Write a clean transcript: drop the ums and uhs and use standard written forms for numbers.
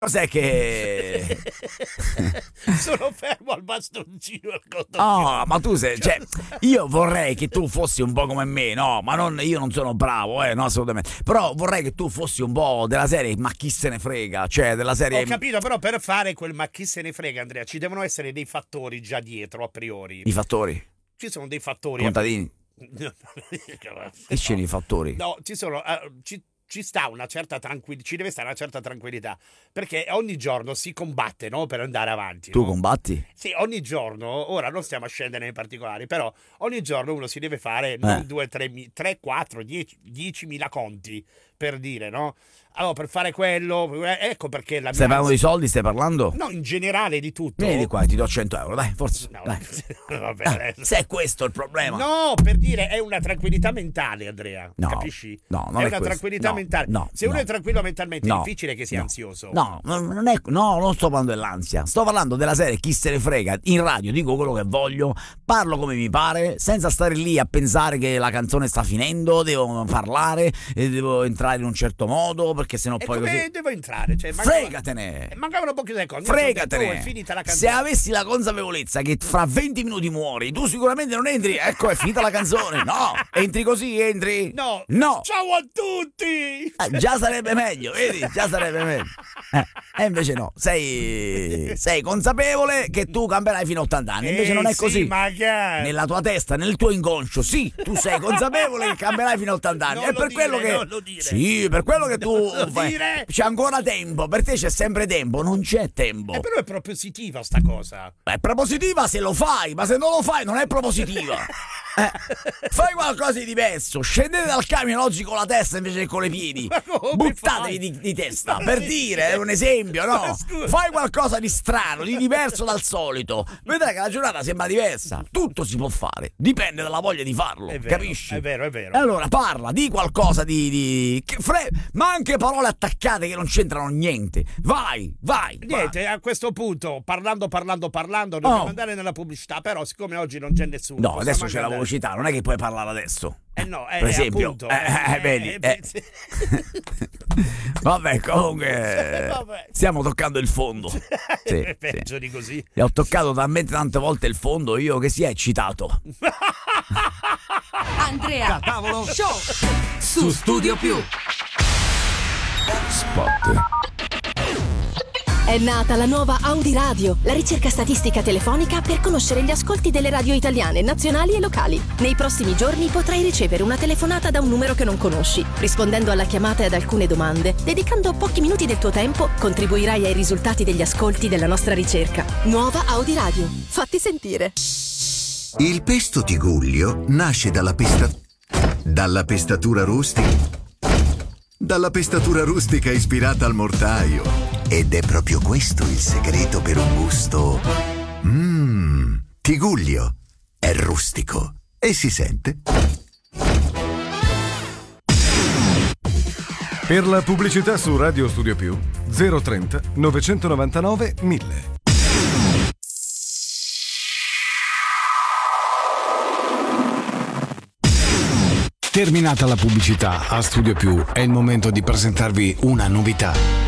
Cos'è che... Sono fermo al bastoncino al conto. Oh, ma tu sei... Cioè, io vorrei che tu fossi un po' come me, no? Ma io non sono bravo, no, assolutamente. Però vorrei che tu fossi un po' della serie ma chi se ne frega, cioè della serie... Ho capito, però per fare quel ma chi se ne frega, Andrea, ci devono essere dei fattori già dietro, a priori. I fattori? Ci sono dei fattori... Contadini? Che c'è i fattori? No, ci sono... ci sta una certa tranquillità, ci deve stare una certa tranquillità, perché ogni giorno si combatte, no, per andare avanti. Tu no? combatti? Sì, ogni giorno, ora non stiamo a scendere nei particolari, però ogni giorno uno si deve fare non 2, 3, 4, 10.000 conti, per dire, no? Allora, per fare quello, ecco perché la mia... Stai parlando di soldi, stai parlando? No, in generale di tutto. Vieni qua, ti do 100 euro, dai, forza. No, dai. vabbè. Se è questo il problema. No, per dire, è una tranquillità mentale, Andrea. No, capisci? no, non è è una questo. tranquillità No, mentale. no, Se uno no. è tranquillo mentalmente No, è difficile che sia no, ansioso. No, non sto parlando dell'ansia. Sto parlando della serie Chi se ne frega. In radio dico quello che voglio, parlo come mi pare, senza stare lì a pensare che la canzone sta finendo, devo parlare, devo entrare in un certo modo, perché sennò E poi come così... devo entrare? Cioè, Fregatene! Mancavano pochi secondi. Fregatene! È finita la Se canzone. avessi la consapevolezza che fra 20 minuti muori, tu sicuramente non entri. Ecco, è finita la canzone. No, entri così, entri. No. No. Ciao a tutti! Già sarebbe meglio, vedi? Già sarebbe meglio. E invece no, sei consapevole che tu camperai fino a 80 anni. Invece non è così. Sì, magari. Nella tua testa, nel tuo inconscio, sì, tu sei consapevole che camperai fino a 80 anni. Non È lo per dire, quello che... non lo dire. Sì, per quello che tu Non lo fai. dire. C'è ancora tempo, per te c'è sempre tempo, non c'è tempo. Però è propositiva sta cosa. È propositiva se lo fai, ma se non lo fai non è propositiva. Fai qualcosa di diverso. Scendete dal camion oggi con la testa invece che con le piedi. Buttatevi di testa. Per dire, è un esempio, no? Fai qualcosa di strano, di diverso dal solito. Vedrai che la giornata sembra diversa. Tutto si può fare, dipende dalla voglia di farlo. È vero, capisci? È vero. E allora parla, di qualcosa ma anche parole attaccate che non c'entrano niente. Vai. Niente, a questo punto, parlando, dobbiamo andare nella pubblicità, però siccome oggi non c'è nessuno... No, adesso c'è la velocità, non è che puoi parlare adesso. No, per esempio, appunto, vedi. sì. Vabbè, comunque Vabbè. stiamo toccando il fondo. Sì, Peggio di così. E ho toccato talmente tante volte il fondo io che si è eccitato. Andrea Cavolo Show su Studio Più. Spot. È nata la nuova Audi Radio, la ricerca statistica telefonica per conoscere gli ascolti delle radio italiane, nazionali e locali. Nei prossimi giorni potrai ricevere una telefonata da un numero che non conosci. Rispondendo alla chiamata e ad alcune domande, dedicando pochi minuti del tuo tempo, contribuirai ai risultati degli ascolti della nostra ricerca. Nuova Audi Radio. Fatti sentire. Il pesto Tigullio nasce dalla pestatura rustica. Dalla pestatura rustica ispirata al mortaio. Ed è proprio questo il segreto per un gusto. Tigullio è rustico e si sente. Per la pubblicità su Radio Studio Più 030 999 1000. Terminata la pubblicità, a Studio Più è il momento di presentarvi una novità.